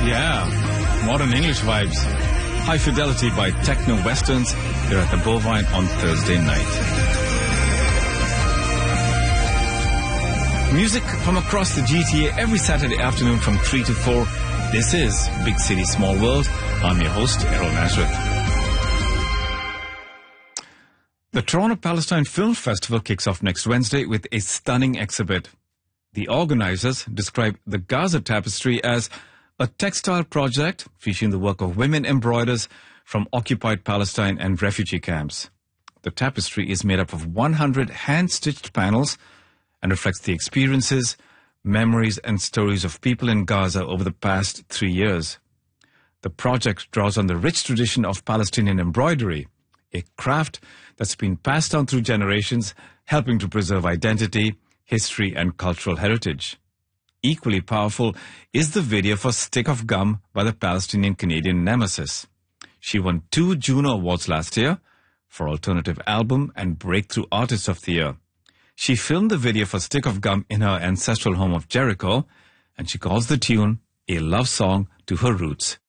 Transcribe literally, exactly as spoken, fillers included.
Yeah, modern English vibes. High Fidelity by Techno Westerns. They're at the Bovine on Thursday night. Music from across the G T A every Saturday afternoon from three to four. This is Big City, Small World. I'm your host, Errol Nazareth. The Toronto Palestine Film Festival kicks off next Wednesday with a stunning exhibit. The organizers describe the Gaza Tapestry as a textile project featuring the work of women embroiders from occupied Palestine and refugee camps. The tapestry is made up of one hundred hand-stitched panels and reflects the experiences, memories and stories of people in Gaza over the past three years. The project draws on the rich tradition of Palestinian embroidery, a craft that's been passed down through generations, helping to preserve identity, history and cultural heritage. Equally powerful is the video for Stick of Gum by the Palestinian-Canadian Nemesis. She won two Juno Awards last year for Alternative Album and Breakthrough Artist of the Year. She filmed the video for Stick of Gum in her ancestral home of Jericho, and she calls the tune a love song to her roots.